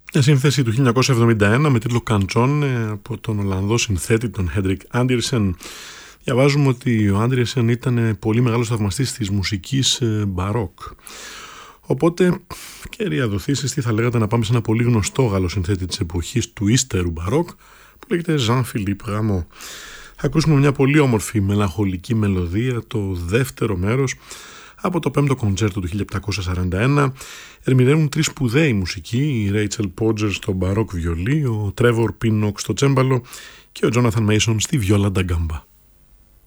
Μια σύνθεση του 1971 με τίτλο «Καντσόνε» από τον Ολλανδό συνθέτη τον Χέντρικ Άντερσεν. Διαβάζουμε ότι ο Άντερσεν ήταν πολύ μεγάλος θαυμαστής της μουσικής μπαρόκ. Οπότε, καιρία δοθήσεις, τι θα λέγατε να πάμε σε ένα πολύ γνωστό Γάλλο συνθέτη της εποχής του ύστερου μπαρόκ που λέγεται Jean-Philippe Rameau. Θα ακούσουμε μια πολύ όμορφη μελαγχολική μελωδία, το δεύτερο μέρος από το 5ο κοντσέρτο του 1741. Ερμηνεύουν τρεις σπουδαίοι μουσικοί, η Ρέιτσελ Πότζερ στο μπαρόκ βιολί, ο Τρέβορ Πίνοκ στο τσέμπαλο και ο Τζόναθαν Μέισον στη βιόλα ντα γκάμπα.